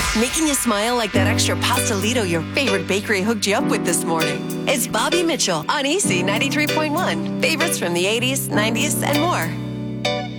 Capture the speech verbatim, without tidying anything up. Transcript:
Making you smile like that extra pastelito your favorite bakery hooked you up with this morning. It's Bobby Mitchell on Easy ninety-three point one. Favorites from the eighties, nineties, and more.